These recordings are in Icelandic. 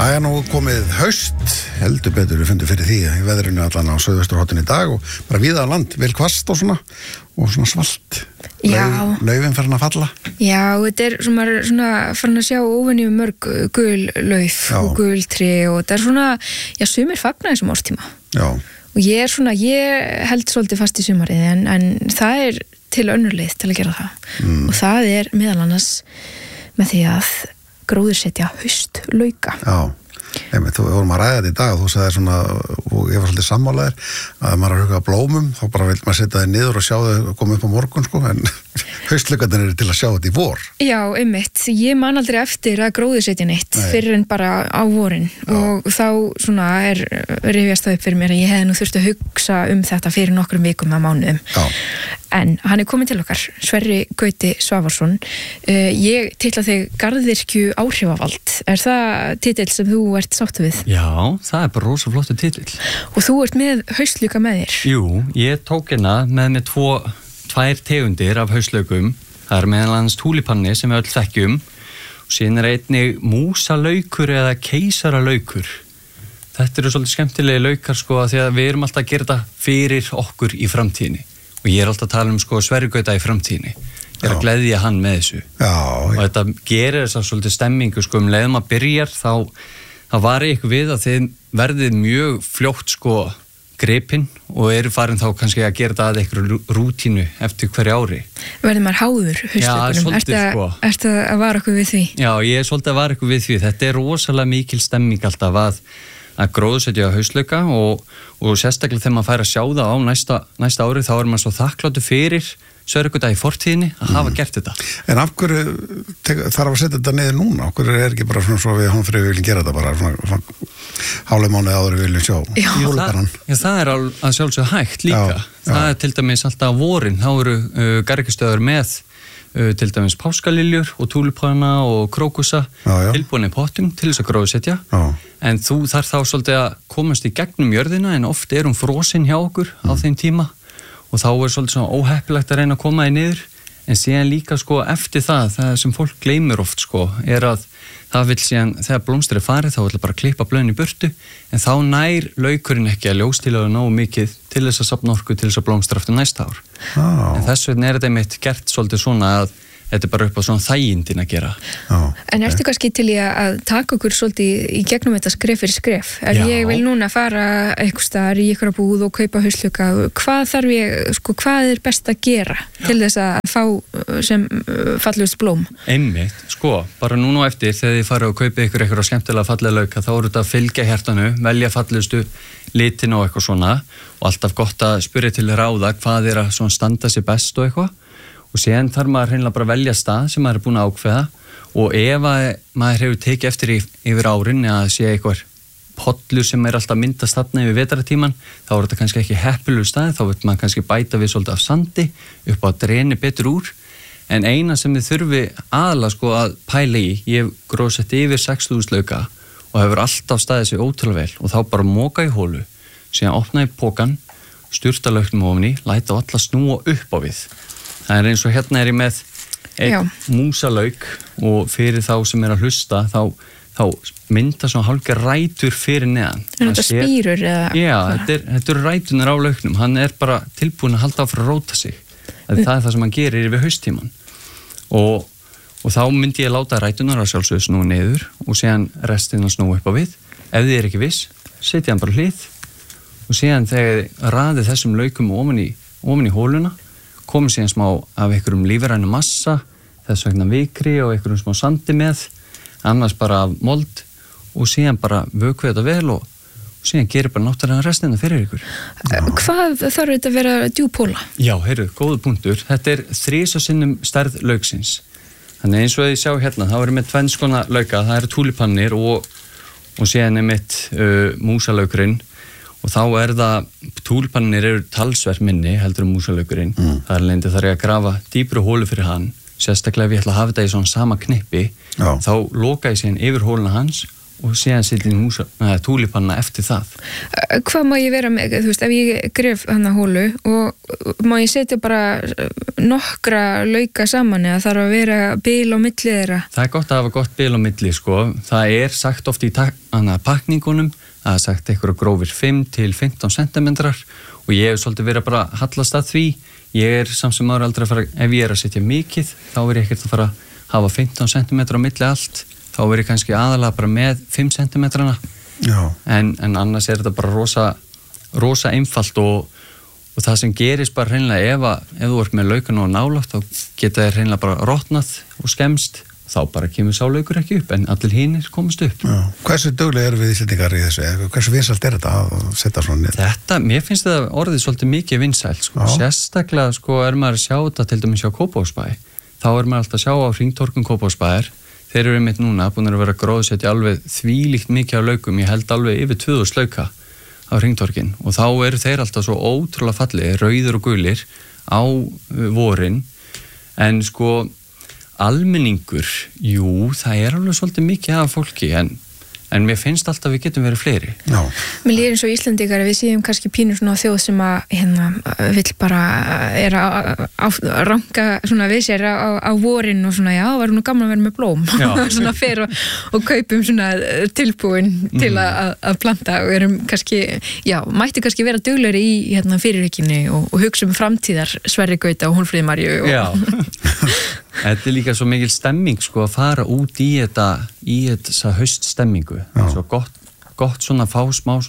Það nú komið haust, heldur betur við fundum fyrir því í veðrinu allan á suðvesturhorninu í dag og bara víða á land, vel hvasst og svona svalt. Laufin farin að falla. Já, þetta svona farin að sjá óvenju mörg gul lauf og gul tré og þetta svona, sumir fagna þessum árstíma. Já. Og ég held svolítið fast í sumarið en það til önnur leið til að gera það. Og það meðal annars með því að gróðursetja haustlauka. Já, við vorum að ræða þetta í dag og þú sagði svona, og ég var svolítið sammálaðir, að maður að huga að blómum, þá bara vil maður setja þið niður og sjá þau koma upp á morgun, en haustlaukarnir eru til að sjá þetta í vor. Já, einmitt. Ég man aldrei eftir að gróðursetja neitt fyrir en bara á vorin og þá svona rifjast það upp fyrir mér að ég hefði nú þurft að hugsa þetta fyrir nokkrum vikum að mánuðum. Já. En hann komin til okkar, Sverrir Gauti Svavarsson. Ég titla þig garðyrkju áhrifavald. Það titill sem þú ert sáttu við? Já, það bara rosa flottur titill. Og þú ert með haustluka með þér? Jú, ég tók hérna með mér tvær tegundir af haustlaukum. Það meðal annars túlipanni sem við öll þekkjum og síðan einnig músalaukur eða keisaralaukur. Þetta eru svolítið skemmtilegi laukar því að við erum alltaf að gera þetta fyrir okkur í framtíðinni. Og ég alltaf að tala Sverrir Gauta í framtíðinni. Ég að gleðja hann með þessu. Já. Og þetta gerir þess að svolítið stemmingu, leiðum að byrjar, þá var ég við að þið verðið mjög fljótt gripinn og eru farin þá kannski að gera þetta að einhverju rútínu eftir hverju ári. Verður maður háður haustlaukunum? Já, svolítið Ertu að vara okkur við því? Já, ég svolítið að vara okkur við því. Þetta rosalega mikil stemming alltaf að gróðursetja haustlauka og sérstaklega þegar maður fær að sjá það á næsta ári þá maður svo þakkláttur fyrir Sverrir Gauta í fortíðinni að hafa gert þetta. En af hverju þarf að setja þetta niður núna? Af hverju ekki bara svona svo við Hólmfríður viljum gera þetta bara svona hálfum mánuði áður við viljum sjá jólakaran? Já, það að sjálfsög hægt líka. Það til dæmis alltaf á vorin, þá eru garðyrkjustöðvar með til dæmis páskaliljur og túlipana og krókusa tilbúin í pottum til þess að gróðursetja. En þú þarf þá svolítið að komast í gegnum jörðina en oft hún frosin hjá okkur á þeim tíma og þá svolítið svona óheppilegt að reyna að koma því niður en síðan líka eftir það sem fólk gleymir oft að það vil síðan þegar blómstrið farið þá vil bara klippa blöðin í burtu en þá nær laukurinn ekki að ljóstílaðu nógu mikið til þess að safna orku til þess að blómstra eftir næsta ár. En þess vegna þetta einmitt gert svolítið svona að þetta bara upp á svona þægindin að gera. En ertu kannski til í að taka okkur svolítið í gegnum þetta skref fyrir skref? Ég vil núna fara eitthvað staðar í einhverja búð og kaupa haustlauka, hvað þarf ég, hvað best að gera til þess að fá sem fallegust blóm? Einmitt, bara núna og eftir þegar þið farið að kaupa ykkur skemmtilega fallega lauka, þá þetta að fylgja hjartanu, velja fallegustu litin og eitthvað svona og alltaf gott að spyrja til ráða hvað að svona standa sig best og eitthvað. Og síðan þarf maður hreinlega bara að velja stað sem maður búin að ákveða og ef maður hefur tekið eftir yfir árin að sé eitthvað pollur sem alltaf myndast þarna yfir vetrartíman, þá þetta kannski ekki heppilegur stað, þá vil maður kannski bæta við svolítið af sandi upp á að dreni betur úr. En eina sem þið þurfi aðalega að pæla í, ég hef gróðsett yfir 6.000 lauka og hefur alltaf staðið sig ótrúlega vel og þá bara moka í hólu, síðan opna í pokan, sturta lauknum ofan í, læta alla snúa upp á við. Það eins og hérna ég með einn músalauk og fyrir þá sem að hlusta þá mynda svona hálfgerð rætur fyrir neðan. Þetta spírur eða? Já, þetta eru rætunar á lauknum. Hann bara tilbúin að halda áfram að róta sig. Það það sem hann gerir við hausttíman. Og þá myndi ég láta rætunar á sjálfsögðu snúa niður og síðan restin að snúa upp á við. Ef þið ekki viss, setja hann bara hlið og síðan þegar raðið þessum laukum ofan í hóluna komið síðan smá af einhverjum lífrænu massa, þess vegna vikri og einhverjum smá sandi með, annars bara af mold og síðan bara vökvið þetta vel og síðan gerir bara náttúrulega restina fyrir ykkur. Hvað þarf þetta að vera djúpóla? Já, góðu punktur. Þetta 3 sinnum stærð lauksins. Þannig eins og þið sjá hérna, þá með tvenns konar lauka, það túlipannir og síðan mitt músalaukurinn. Og þá það, túlipannir eru talsvert minni heldur músalaukurinn. Það leindi þarf ég að grafa dýpri hólu fyrir hann. Sérstaklega ef ég ætla að hafa þetta í svona sama knippi, þá loka ég síðan yfir hóluna hans og síðan setja inn túlipanna eftir það. Hvað má ég vera með, þú veist, ef ég gref hana hólu og má ég setja bara nokkra lauka saman eða þarf að vera bil á milli þeirra? Það er gott að hafa gott bil á milli, sko. Það er sagt oft í pakningunum að sagt eitthvað grófir 5 til 15 cm og ég hef svolítið verið bara að hallast að því. Ég samt sem áður aldrei að fara, ef ég að setja mikið, þá er ég ekkert að fara að hafa 15 cm á milli allt. Þá er ég kannski aðalega bara með 5 cm. En annars er þetta bara rosa einfalt og það sem gerist bara hreinlega ef þú ert með laukana og nálægt, þá geta þeir hreinlega bara rotnað og skemmst. Þá bara kemur sá laukur ekki upp, en allir hinir komast upp. Já. Hversu duglega við Íslendingar í þessu? Hversu vinsælt er þetta að setja svona niður? Þetta, mér finnst þetta orðið svolítið mikið vinsælt, sko. Sérstaklega, sko, er maður að sjá þetta til dæmis hjá Kópavogsbæ. Þá er maður alltaf að sjá á hringtorgum Kópavogsbæjar. Þeir eru einmitt núna búin að vera gróðsetja alveg þvílíkt mikið á laukum. Ég held alveg yfir 2000 lauka á hringtorgin. Og þá eru þeir alltaf svo ótrúlega fallið, rauðir og gulir á vorin. En sko almenningur, jú, það er alveg svolítið mikið af fólki, en mér finnst alltaf við getum verið fleiri. Já. Mér líður eins og Íslendingar að við séum kannski pínur svona þjóð sem að vill bara er að ranka svona við sér á vorin og svona, já, var nú gaman að vera með blóm svona fer og kaupum svona tilbúin til að planta og erum kannski, já, mætti kannski vera duglegri í fyrirhygginu og hugsa framtíðar Sverri Gauta og Hólmfríði Marju Já. Þetta er líka svo mikil stemming, sko, að fara út í þessa hauststemmingu. Svo gott svona fá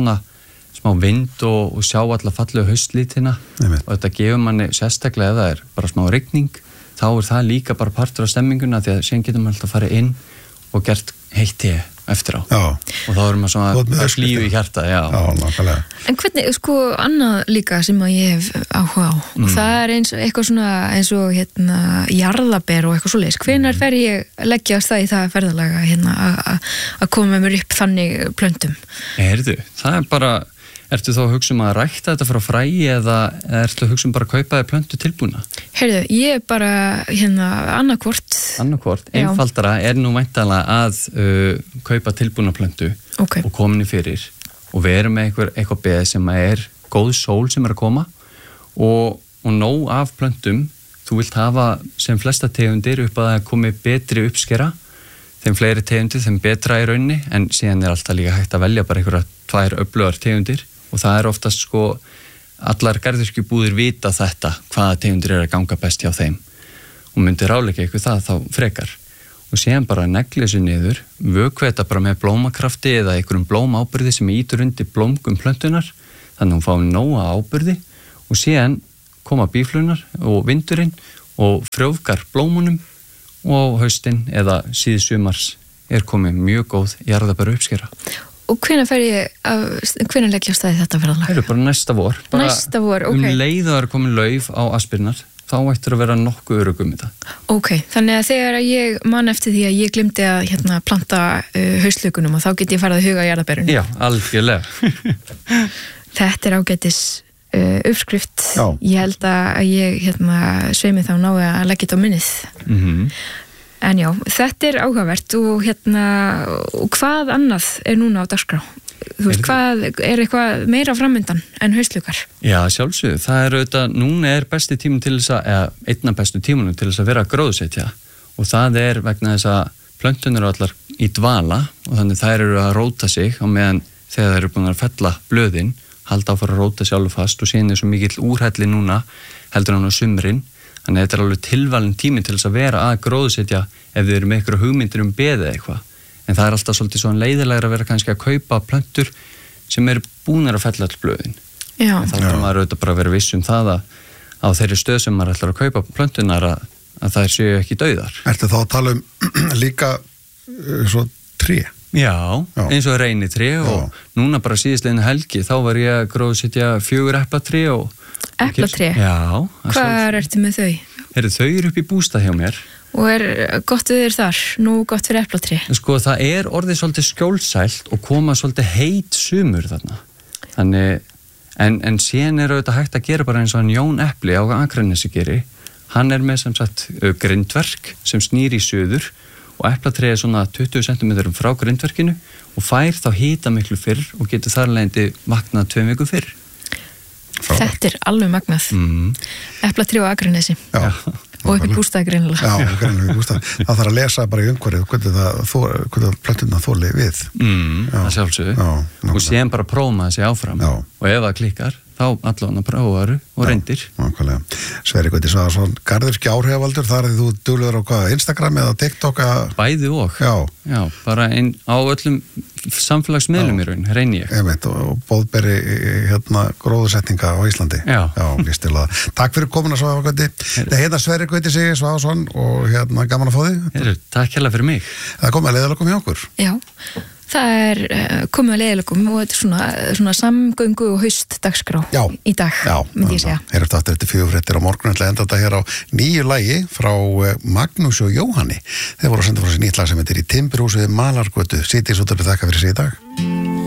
smá vind og sjá alla fallegu haustlítina og þetta gefur manni sérstaklega ef það er bara smá rigning, þá er það líka bara partur af stemminguna því að síðan getur maður alltaf að fara inn og gert heitt te eftir á. Já. Og þá erum maður svona að lífi í hjarta. Já, nákvæmlega. En hvernig, sko, annað líka sem að ég hef áhuga á og það er eitthvað svona eins og jarðaber og eitthvað svoleiðis. Hvenær fer ég að leggja það í það ferðalega að koma með mér upp þannig plöntum? Það er bara, ertu þá að hugsa að rækta þetta frá fræi eða ertu að hugsa bara að kaupa þér plöntu tilbúna? Heyrðu, ég er bara annarkvort, einfaldara er nú væntanlega að kaupa tilbúna plöntu og komin í fyrir og við erum með eitthvað beð sem er góð sól sem er að koma og nóg af plöntum. Þú vilt hafa sem flesta tegundir upp að það komi betri uppskera, þeim fleiri tegundir, þeim betra í rauninni, en síðan er alltaf líka hægt að velja bara einhverja 2 öflugar tegundir og það er oftast, sko, allar garðyrkjubúðir vita þetta, hvaða tegundir er að ganga best hjá þeim og myndi ráleika ykkur það þá frekar og síðan bara negli þessu niður, vökva þetta bara með blómakrafti eða einhverjum blómábyrði sem ítur undir blómgum plöntunar, þannig að hún fái nóga ábyrði og síðan koma býflunar og vindurinn og frjófgar blómunum og haustinn eða síðsumars er komið mjög góð jarðabæru uppskera. Og hvenær leggja staði þetta ferðalag? Það er bara næsta vor. Næsta vor, ok. Leið að það er komið lauf á aspirnar, þá ættir að vera nokkuð örugum í það. Ok, þannig að þegar ég man eftir því að ég glimti að planta haustlaukunum og þá get ég farið að huga jarðabærunum. Já, algjörlega. Þetta er ágætis uppskrift. Já. Ég held að ég sveimi þá nái að leggja þetta á minnið. En já, þetta er áhugavert og og hvað annað er núna á dagskrá? Þú veist, er eitthvað meira framöndan en haustlaukar? Já, sjálfsögðu. Það er auðvitað, núna er besti tíminn til þess eða einna bestu tímunum til þess að vera gróðsetja og það er vegna þess að plöntunar eru allar í dvala og þannig þær eru að róta sig á meðan þegar þær eru búin að fella blöðin, halda áfara að róta sjálf fast og síðan er svo mikill úrhelli núna heldur hann á sumrin. Þannig að þetta er alveg tilvalin tími til þess að vera að gróðsetja ef þið eru með einhverju hugmyndir beð eða eitthvað. En það er alltaf svolítið svona leiðilegra að vera kannski að kaupa plöntur sem eru búnar að fella all blöðin. Já. En þá er maður auðvitað bara að vera viss það að á þeirri stöð sem maður ætlar að kaupa plöntunar að þær séu ekki dauðar. Ertu þá að tala líka svo tré? Já, eins og reynitré og núna bara síðastliðinu helgi þá var ég að gróðsetja 4 eplatré og Eplatré? Já. Hvar ertu með þau? Þau eru upp í bústað hjá mér. Og er gott við þér þar? Nú gott fyrir eplatré? Sko, það er orðið svolítið skjólsælt og koma svolítið heit sumur þarna. Þannig, en síðan er auðvitað hægt að gera bara eins og hann Jón Epli á Akranesi geri. Hann er með sem sagt grindverk sem snýr í suður og eplatræ svona 20 cm frá grindverkinu og fær þá hita miklu fyrr og getur þar leiðandi vaknað 2 vikur fyrr. Þetta alveg magnað. Eplatræ á Akranesi. Já. Og upp í bústaði greinilega. Já, greinilega í bústaði. Það þarf að lesa bara í umhverfið hvernig plönturnar þoli við. Það sjálfsögðu. Og síðan bara prófa þessi áfram. Já. Og ef það klikkar, þá allan að prófaðu og reyndir. Nákvæmlega. Sverrir Gauti Svavarsson, garðurski áhrifavaldur, þar er þú duglegur á hvað, Instagram eða TikTok? Bæði og. Já, bara á öllum samfélagsmiðlum í raun, reyni ég. Og boðberi gróðusetninga á Íslandi. Já. Víst til það. Takk fyrir komuna Svavar Gauti. Það heita Sverrir Gauti Svavarsson og gaman að fá þig. Takk hérlega fyrir mig. Það komið að leiðarlokum hjá okkur. Já. Það komið að leiðilegum og þetta er svona samgöngu og haustdagskrá í dag, myndi ég segja. Heyrjum aftur eftir 4 fréttir á morgun, ætla að enda þetta hér á nýju lagi frá Magnús og Jóhanni. Þeir voru að senda frá sér nýtt lag sem heitir Í timburhúsið Malargötu. Sítið svo þakka fyrir sig í dag.